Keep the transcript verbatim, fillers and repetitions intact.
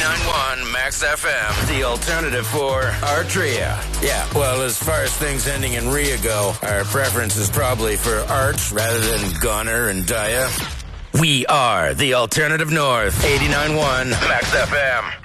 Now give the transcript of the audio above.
eighty-nine point one Max F M, the alternative for Artria. Yeah, well, as far as things ending in Rhea go, our preference is probably for Arch rather than Gunner and Daya. We are the Alternative North, eighty-nine point one Max F M.